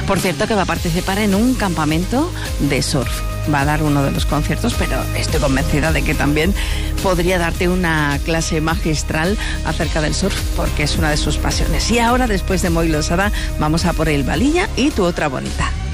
Por cierto, que va a participar en un campamento de surf. Va a dar uno de los conciertos, pero estoy convencida de que también podría darte una clase magistral acerca del surf, porque es una de sus pasiones. Y ahora, después de Moi Losada, vamos a por el Balilla y Tu otra bonita.